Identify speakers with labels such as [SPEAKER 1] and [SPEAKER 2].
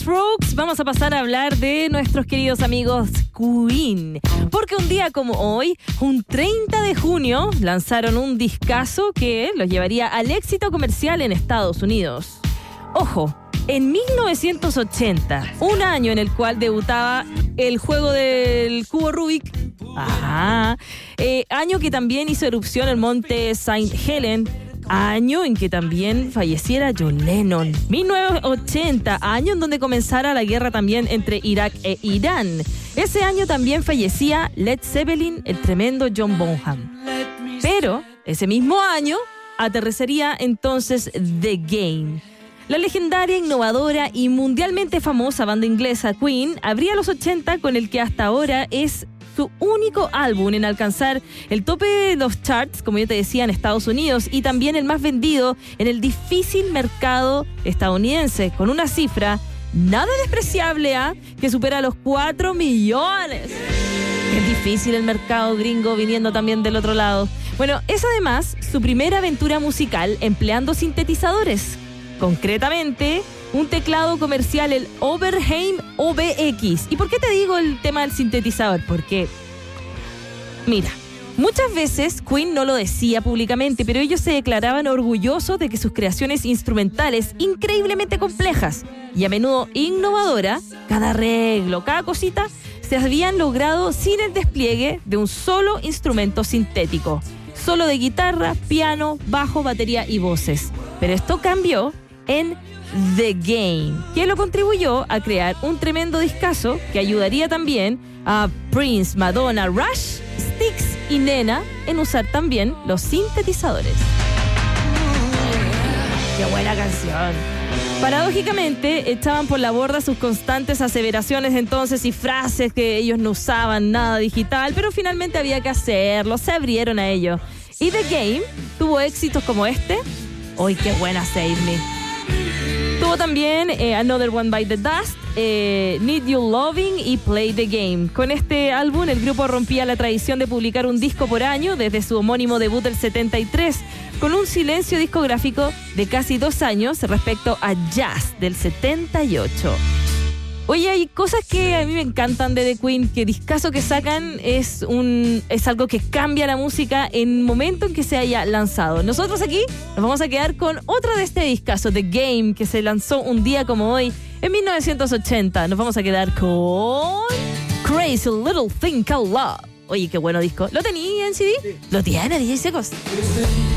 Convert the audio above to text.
[SPEAKER 1] Strokes, vamos a pasar a hablar de nuestros queridos amigos Queen. Porque un día como hoy, un 30 de junio, lanzaron un discazo que los llevaría al éxito comercial en Estados Unidos. Ojo, en 1980, un año en el cual debutaba el juego del cubo Rubik. Año que también hizo erupción el monte Saint Helen. Año en que también falleciera John Lennon. 1980, año en donde comenzara la guerra también entre Irak e Irán. Ese año también fallecía Led Zeppelin, el tremendo John Bonham. Pero ese mismo año aterrizaría entonces The Game. La legendaria, innovadora y mundialmente famosa banda inglesa Queen abría los 80 con el que hasta ahora es su único álbum en alcanzar el tope de los charts, como yo te decía, en Estados Unidos, y también el más vendido en el difícil mercado estadounidense, con una cifra nada despreciable, que supera los 4 millones. Es difícil el mercado gringo viniendo también del otro lado. Bueno, es además su primera aventura musical empleando sintetizadores. Concretamente, un teclado comercial, el Oberheim OBX. ¿Y por qué te digo el tema del sintetizador? Porque, mira, muchas veces Queen no lo decía públicamente, pero ellos se declaraban orgullosos de que sus creaciones instrumentales, increíblemente complejas y a menudo innovadoras, cada arreglo, cada cosita, se habían logrado sin el despliegue de un solo instrumento sintético. Solo de guitarra, piano, bajo, batería y voces. Pero esto cambió en The Game, que lo contribuyó a crear un tremendo discazo que ayudaría también a Prince, Madonna, Rush, Styx y Nena en usar también los sintetizadores. ¡Qué buena canción! Paradójicamente, echaban por la borda sus constantes aseveraciones entonces y frases que ellos no usaban nada digital, pero finalmente había que hacerlo, se abrieron a ello. Y The Game tuvo éxitos como este. ¡Ay, qué buena Save Me! Tuvo también Another One Bite the Dust, Need You Loving y Play the Game. Con este álbum, el grupo rompía la tradición de publicar un disco por año desde su homónimo debut del 73, con un silencio discográfico de casi 2 años respecto a Jazz del 78. Oye, hay cosas que a mí me encantan de The Queen, que discazo que sacan es algo que cambia la música en el momento en que se haya lanzado. Nosotros aquí nos vamos a quedar con otra de este discazo, The Game, que se lanzó un día como hoy, en 1980. Nos vamos a quedar con Crazy Little Thing Called Love. Oye, qué bueno disco. ¿Lo tenía en CD? Sí. Lo tiene, DJ Secos.